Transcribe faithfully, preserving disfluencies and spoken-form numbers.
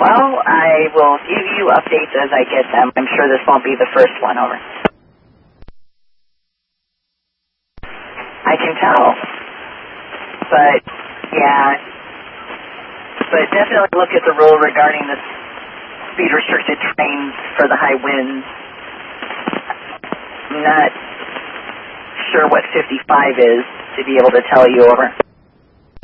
Well, I will give you updates as I get them. I'm sure this won't be the first one, over. I can tell. But, yeah. But definitely look at the rule regarding the speed-restricted trains for the high winds. I'm not sure what fifty-five is to be able to tell you, over.